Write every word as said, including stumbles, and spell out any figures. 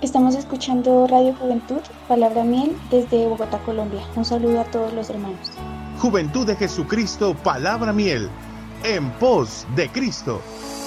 Estamos escuchando Radio Juventud, Palabra Miel, desde Bogotá, Colombia. Un saludo a todos los hermanos. Juventud de Jesucristo, Palabra Miel, en pos de Cristo.